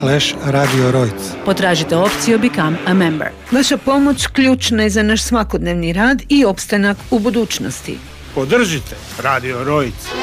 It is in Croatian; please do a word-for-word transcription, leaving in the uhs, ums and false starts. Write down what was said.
slash Radio Rojc. Potražite opciju Become a Member. Vaša pomoć ključna je za naš svakodnevni rad i opstanak u budućnosti. Podržite Radio Rojc.